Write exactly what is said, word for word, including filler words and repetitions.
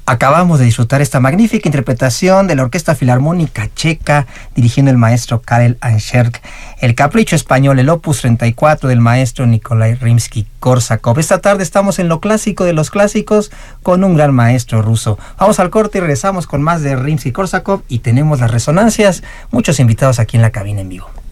Acabamos de disfrutar esta magnífica interpretación de la Orquesta Filarmónica Checa, dirigiendo el maestro Karel Anšerk, el Capricho Español, el Opus treinta y cuatro del maestro Nikolai Rimsky-Korsakov. Esta tarde estamos en lo clásico de los clásicos con un gran maestro ruso. Vamos al corte y regresamos con más de Rimsky-Korsakov y tenemos las resonancias, muchos invitados aquí en la cabina en vivo.